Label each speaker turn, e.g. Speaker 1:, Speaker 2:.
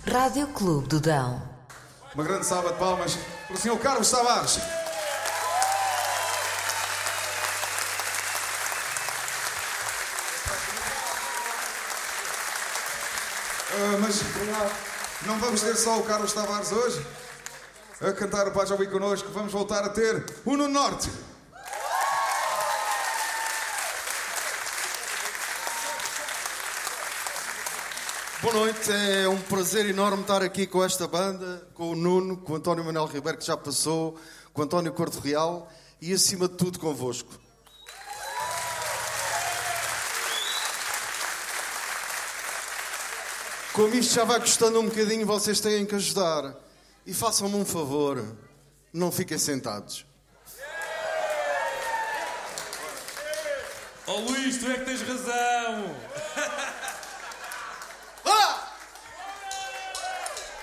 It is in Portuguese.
Speaker 1: Rádio Clube do Dão.
Speaker 2: Uma grande salva de palmas para o Sr. Carlos Tavares. Mas não vamos ter só o Carlos Tavares hoje a cantar o Paz ao Bico connosco. Vamos voltar a ter o Nuno Norte.
Speaker 3: Boa noite, é um prazer enorme estar aqui com esta banda, com o Nuno, com o António Manuel Ribeiro, que já passou, com o António Corto Real e, acima de tudo, convosco. Como isto já vai custando um bocadinho, vocês têm que ajudar. E façam-me um favor, não fiquem sentados.
Speaker 4: Oh Luís, tu é que tens razão.